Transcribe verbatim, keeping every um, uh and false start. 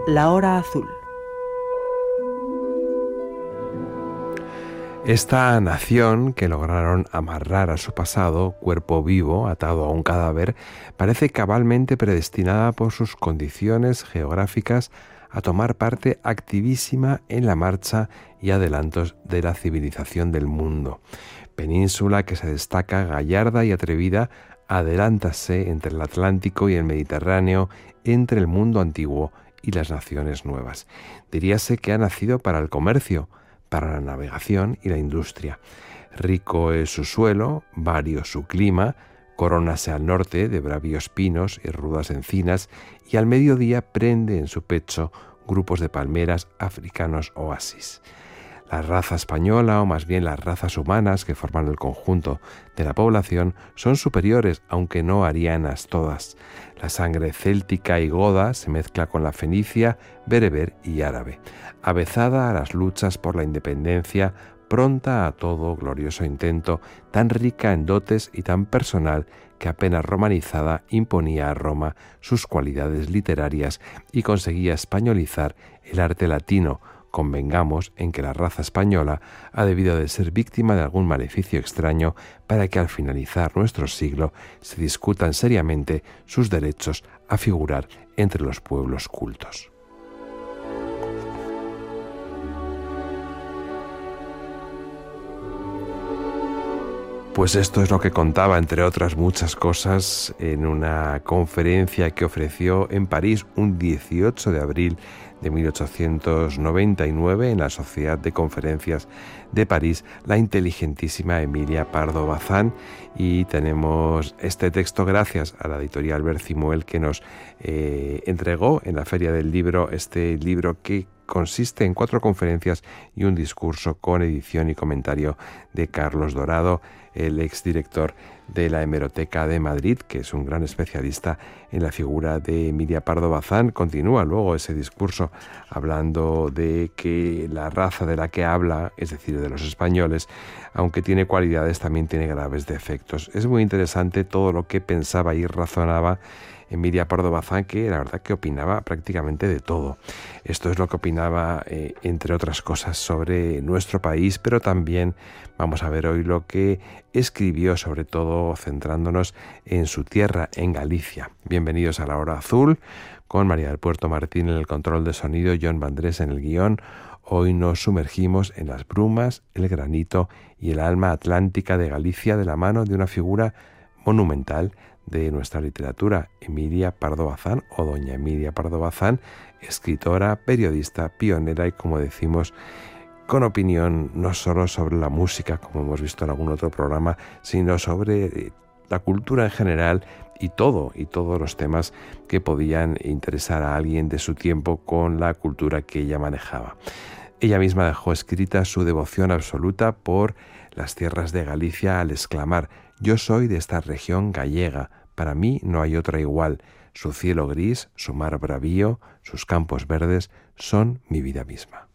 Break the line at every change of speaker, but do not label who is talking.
La Hora Azul.
Esta nación que lograron amarrar a su pasado, cuerpo vivo atado a un cadáver, parece cabalmente predestinada por sus condiciones geográficas a tomar parte activísima en la marcha y adelantos de la civilización del mundo. Península que se destaca gallarda y atrevida, adelántase entre el Atlántico y el Mediterráneo, entre el mundo antiguo y las naciones nuevas. Diríase que ha nacido para el comercio, para la navegación y la industria. Rico es su suelo, vario su clima, corónase al norte de bravios pinos y rudas encinas, y al mediodía prende en su pecho grupos de palmeras, africanos oasis. La raza española, o más bien las razas humanas que forman el conjunto de la población, son superiores, aunque no arianas todas. La sangre céltica y goda se mezcla con la fenicia, bereber y árabe. Avezada a las luchas por la independencia, pronta a todo glorioso intento, tan rica en dotes y tan personal que apenas romanizada imponía a Roma sus cualidades literarias y conseguía españolizar el arte latino. Convengamos en que la raza española ha debido de ser víctima de algún maleficio extraño para que al finalizar nuestro siglo se discutan seriamente sus derechos a figurar entre los pueblos cultos. Pues esto es lo que contaba, entre otras muchas cosas, en una conferencia que ofreció en París un dieciocho de abril de mil ochocientos noventa y nueve en la Sociedad de Conferencias de París, la inteligentísima Emilia Pardo Bazán. Y tenemos este texto gracias a la editorial Bercimuel, que nos eh, entregó en la Feria del Libro este libro que consiste en cuatro conferencias y un discurso con edición y comentario de Carlos Dorado, el exdirector de la Hemeroteca de Madrid, que es un gran especialista en la figura de Emilia Pardo Bazán. Continúa luego ese discurso hablando de que la raza de la que habla, es decir, de los españoles, aunque tiene cualidades, también tiene graves defectos. Es muy interesante todo lo que pensaba y razonaba Emilia Pardo Bazán, que la verdad que opinaba prácticamente de todo. Esto es lo que opinaba, eh, entre otras cosas, sobre nuestro país, pero también vamos a ver hoy lo que escribió, sobre todo centrándonos en su tierra, en Galicia. Bienvenidos a La Hora Azul, con María del Puerto Martín en el control de sonido, John Vandrés en el guión. Hoy nos sumergimos en las brumas, el granito y el alma atlántica de Galicia de la mano de una figura monumental de nuestra literatura, Emilia Pardo Bazán, o doña Emilia Pardo Bazán, escritora, periodista, pionera y, como decimos, con opinión no solo sobre la música, como hemos visto en algún otro programa, sino sobre la cultura en general y todo, y todos los temas que podían interesar a alguien de su tiempo con la cultura que ella manejaba. Ella misma dejó escrita su devoción absoluta por las tierras de Galicia al exclamar: «Yo soy de esta región gallega, para mí no hay otra igual. Su cielo gris, su mar bravío, sus campos verdes son mi vida misma».